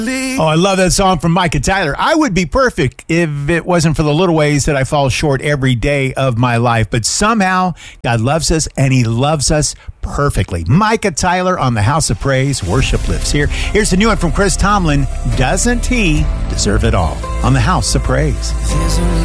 Oh, I love that song from Micah Tyler. I would be perfect if it wasn't for the little ways that I fall short every day of my life. But somehow, God loves us, and He loves us perfectly. Micah Tyler on the House of Praise. Worship lives here. Here's the new one from Chris Tomlin. Doesn't He deserve it all? On the House of Praise.